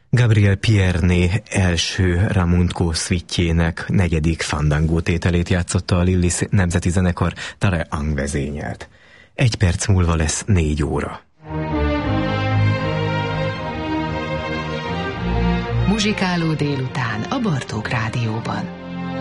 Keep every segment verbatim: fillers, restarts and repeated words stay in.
Gabriel Pierné első Ramunco szvitjének negyedik Fandango tételét játszotta a Lillis Nemzeti Zenekar, Tare Ang vezényelt. Egy perc múlva lesz négy óra. Muzsikáló délután a Bartók Rádióban.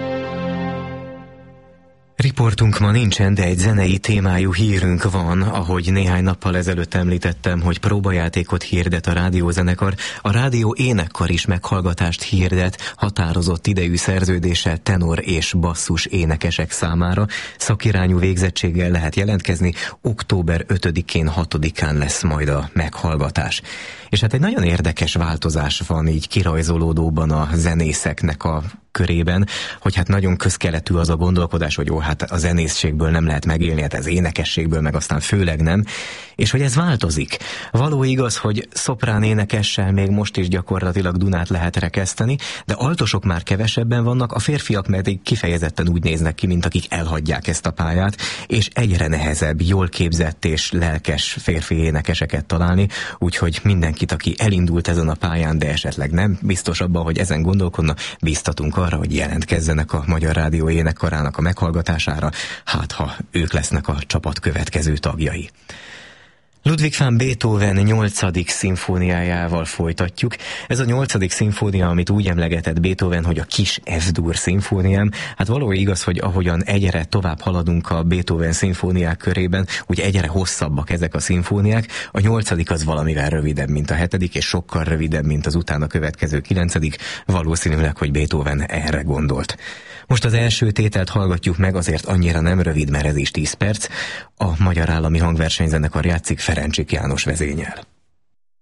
Riportunk ma nincsen, de egy zenei témájú hírünk van, ahogy néhány nappal ezelőtt említettem, hogy próbajátékot hirdet a rádiózenekar. A rádió énekkar is meghallgatást hirdet, határozott idejű szerződése tenor és basszus énekesek számára. Szakirányú végzettséggel lehet jelentkezni, október ötödikén, hatodikán lesz majd a meghallgatás. És hát egy nagyon érdekes változás van így kirajzolódóban a zenészeknek a körében, hogy hát nagyon közkeletű az a gondolkodás, hogy jó, hát a zenészségből nem lehet megélni, hát az énekességből meg aztán főleg nem, és hogy ez változik. Való igaz, hogy szoprán énekessel még most is gyakorlatilag Dunát lehet rekeszteni, de altosok már kevesebben vannak, a férfiak pedig kifejezetten úgy néznek ki, mint akik elhagyják ezt a pályát, és egyre nehezebb, jól képzett és lelkes férfi énekeseket találni, úgyhogy mindenkit, aki elindult ezen a pályán, de esetleg nem biztos abban, hogy ezen gondolkodna, biztatunk arra, hogy jelentkezzenek a Magyar Rádió énekkarának a meghallgatására, hát ha ők lesznek a csapat következő tagjai. Ludwig van Beethoven nyolcadik szimfóniájával folytatjuk. Ez a nyolcadik szimfónia, amit úgy emlegetett Beethoven, hogy a kis F-dur szimfóniám. Hát való igaz, hogy ahogyan egyre tovább haladunk a Beethoven szimfóniák körében, úgy egyre hosszabbak ezek a szimfóniák. A nyolcadik az valamivel rövidebb, mint a hetedik, és sokkal rövidebb, mint az utána következő kilencedik. Valószínűleg, hogy Beethoven erre gondolt. Most az első tételt hallgatjuk meg, azért annyira nem rövid, mert ez is tíz perc. A Magyar Állami Hangversenyzenekar játszik, Ferencsik János vezényel.